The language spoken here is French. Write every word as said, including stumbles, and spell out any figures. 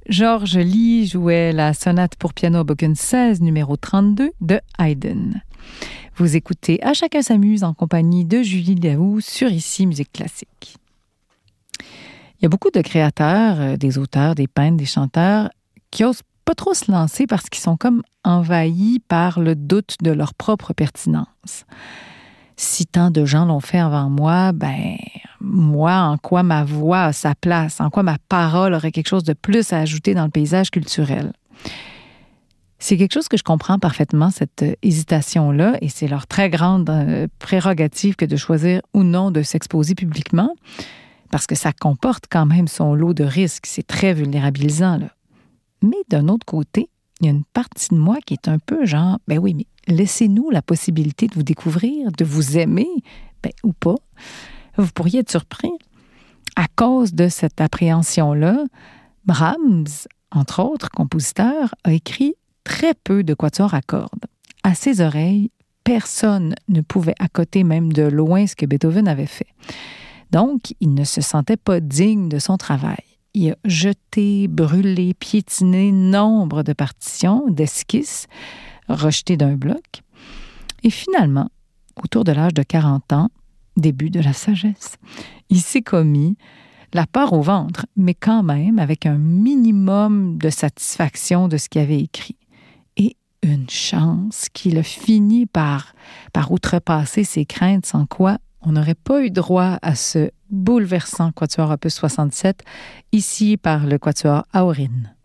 Georges Lee jouait la sonate pour piano opus seize, numéro trente-deux de Haydn. Vous écoutez À chacun s'amuse en compagnie de Julie Daou sur Ici Musique Classique. Il y a beaucoup de créateurs, des auteurs, des peintres, des chanteurs qui osent pas trop se lancer parce qu'ils sont comme envahis par le doute de leur propre pertinence. Si tant de gens l'ont fait avant moi, ben moi, en quoi ma voix a sa place, en quoi ma parole aurait quelque chose de plus à ajouter dans le paysage culturel. C'est quelque chose que je comprends parfaitement, cette hésitation-là, et c'est leur très grande prérogative que de choisir ou non de s'exposer publiquement, parce que ça comporte quand même son lot de risques. C'est très vulnérabilisant, là. Mais d'un autre côté, il y a une partie de moi qui est un peu genre, ben oui, mais laissez-nous la possibilité de vous découvrir, de vous aimer, ben ou pas. Vous pourriez être surpris. À cause de cette appréhension-là, Brahms, entre autres compositeurs, a écrit très peu de quatuors à cordes. À ses oreilles, personne ne pouvait accoter même de loin ce que Beethoven avait fait. Donc, il ne se sentait pas digne de son travail. Il a jeté, brûlé, piétiné nombre de partitions, d'esquisses, rejetées d'un bloc. Et finalement, autour de l'âge de quarante ans, début de la sagesse, il s'est commis la peur au ventre, mais quand même avec un minimum de satisfaction de ce qu'il avait écrit. Et une chance qu'il a fini par, par outrepasser ses craintes, sans quoi on n'aurait pas eu droit à ce bouleversant quatuor opus soixante-sept, ici par le quatuor Aurine.